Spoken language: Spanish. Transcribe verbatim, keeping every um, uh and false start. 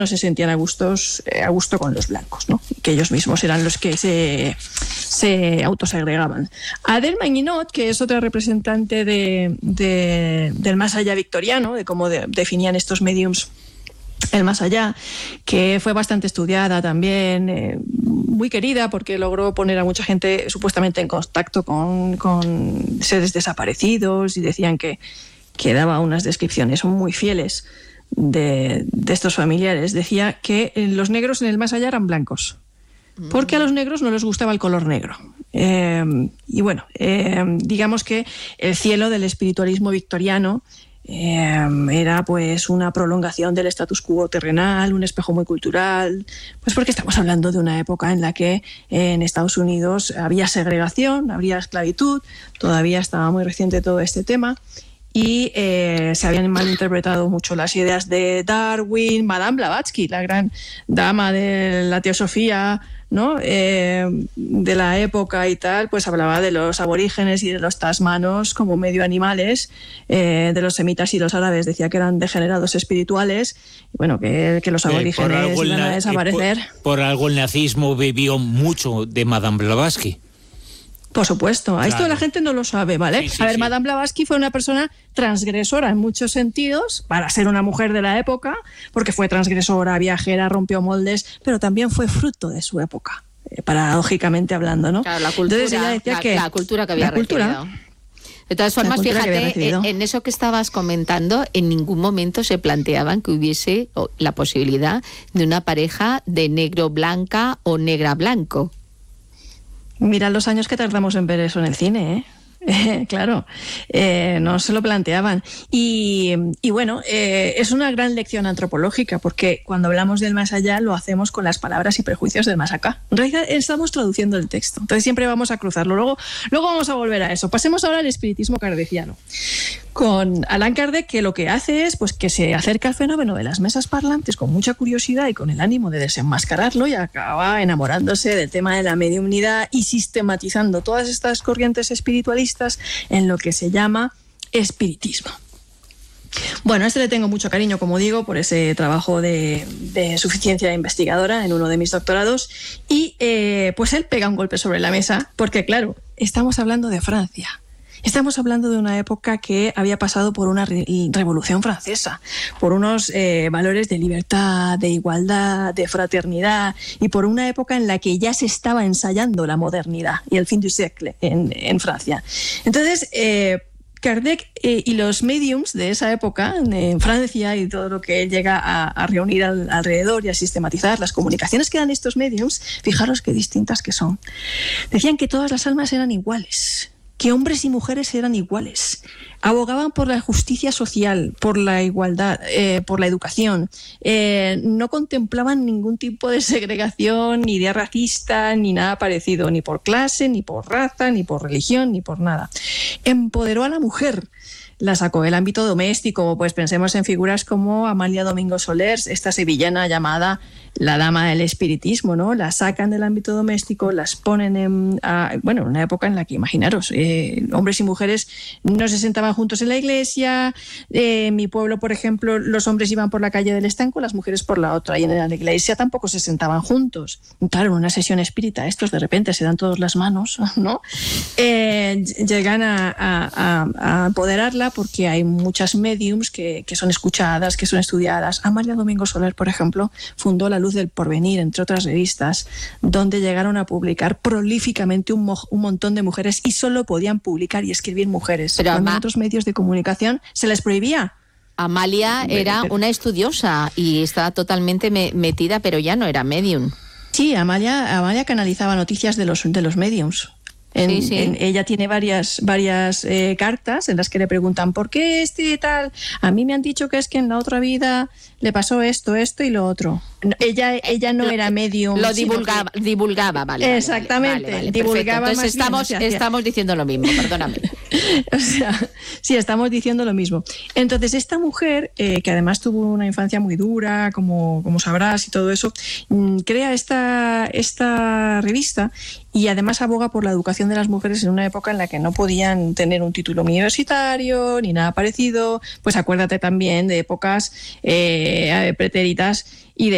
no se sentían a, gustos, eh, a gusto con los blancos, ¿no? Que ellos mismos eran los que se, se autosegregaban. Adele Maguinot, que es otra representante de, de, del más allá victoriano, de cómo de, definían estos mediums el más allá, que fue bastante estudiada también, eh, muy querida porque logró poner a mucha gente supuestamente en contacto con, con seres desaparecidos y decían que, que daba unas descripciones muy fieles de, de estos familiares. Decía que los negros en el más allá eran blancos, porque a los negros no les gustaba el color negro. Eh, y bueno, eh, digamos que el cielo del espiritualismo victoriano Eh, era pues una prolongación del status quo terrenal, un espejo muy cultural, pues porque estamos hablando de una época en la que eh, en Estados Unidos había segregación, había esclavitud, todavía estaba muy reciente todo este tema y eh, se habían malinterpretado mucho las ideas de Darwin. Madame Blavatsky, la gran dama de la teosofía, ¿no? Eh, de la época y tal, pues hablaba de los aborígenes y de los tasmanos como medio animales, eh, de los semitas y los árabes, decía que eran degenerados espirituales, y bueno, que, que los aborígenes eh, iban a desaparecer. Eh, por, por algo el nazismo bebió mucho de Madame Blavatsky. Por supuesto, a claro. Esto la gente no lo sabe, ¿vale? Sí, sí, a ver, sí. Madame Blavatsky fue una persona transgresora en muchos sentidos, para ser una mujer de la época, porque fue transgresora, viajera, rompió moldes, pero también fue fruto de su época, eh, paradójicamente hablando, ¿no? Claro, la cultura, Entonces ella decía la, que la cultura que había la cultura, recibido. De todas formas, fíjate, en eso que estabas comentando, en ningún momento se planteaban que hubiese la posibilidad de una pareja de negro-blanca o negra-blanco. Mira los años que tardamos en ver eso en el cine, ¿eh? Eh, claro, eh, no se lo planteaban. Y, y bueno, eh, es una gran lección antropológica, porque cuando hablamos del más allá lo hacemos con las palabras y prejuicios del más acá. En realidad estamos traduciendo el texto, entonces siempre vamos a cruzarlo. Luego, luego vamos a volver a eso. Pasemos ahora al espiritismo kardeciano. Con Allan Kardec, que lo que hace es pues, que se acerca al fenómeno de las mesas parlantes con mucha curiosidad y con el ánimo de desenmascararlo, y acaba enamorándose del tema de la mediumnidad y sistematizando todas estas corrientes espiritualistas en lo que se llama espiritismo. Bueno, a este le tengo mucho cariño, como digo, por ese trabajo de, de suficiencia investigadora en uno de mis doctorados, y eh, pues él pega un golpe sobre la mesa, porque claro, estamos hablando de Francia. Estamos hablando de una época que había pasado por una re- revolución francesa, por unos eh, valores de libertad, de igualdad, de fraternidad, y por una época en la que ya se estaba ensayando la modernidad y el fin du siècle en, en Francia. Entonces, eh, Kardec eh, y los mediums de esa época en Francia y todo lo que él llega a, a reunir al, alrededor y a sistematizar las comunicaciones que dan estos mediums, fijaros qué distintas que son. Decían que todas las almas eran iguales, que hombres y mujeres eran iguales. Abogaban por la justicia social, por la igualdad, eh, por la educación. Eh, no contemplaban ningún tipo de segregación, ni idea racista, ni nada parecido, ni por clase, ni por raza, ni por religión, ni por nada. Empoderó a la mujer. La sacó del ámbito doméstico, pues pensemos en figuras como Amalia Domingo Soler, esta sevillana llamada la dama del espiritismo, ¿no? La sacan del ámbito doméstico, las ponen en, a, bueno, en una época en la que, imaginaros, eh, hombres y mujeres no se sentaban juntos en la iglesia. Eh, en mi pueblo, por ejemplo, los hombres iban por la calle del estanco, las mujeres por la otra, y en la iglesia tampoco se sentaban juntos. Claro, en una sesión espírita, estos de repente se dan todas las manos, ¿no? Eh, llegan a, a, a apoderarla, porque hay muchas mediums que, que son escuchadas, que son estudiadas. Amalia Domingo Soler, por ejemplo, fundó La Luz del Porvenir, entre otras revistas, donde llegaron a publicar prolíficamente un, mo- un montón de mujeres, y solo podían publicar y escribir mujeres. Pero Cuando ama- en otros medios de comunicación se les prohibía. Amalia era una estudiosa y estaba totalmente me- metida, pero ya no era medium. Sí, Amalia, Amalia canalizaba noticias de los, de los mediums. En, Sí, sí. en, ella tiene varias, varias eh, cartas en las que le preguntan ¿por qué este y tal? A mí me han dicho que es que en la otra vida le pasó esto, esto y lo otro. No, ella, ella no Lo- era medium. Lo sino divulgaba, que- divulgaba, vale. vale, Exactamente, vale, vale, divulgaba perfecto. Entonces más bien, estamos, o sea, hacía- estamos diciendo lo mismo, perdóname. O sea, sí, estamos diciendo lo mismo. Entonces, esta mujer, eh, que además tuvo una infancia muy dura, como, como sabrás y todo eso, mm, crea esta, esta revista, y además aboga por la educación de las mujeres en una época en la que no podían tener un título universitario ni nada parecido. Pues acuérdate también de épocas eh, pretéritas y de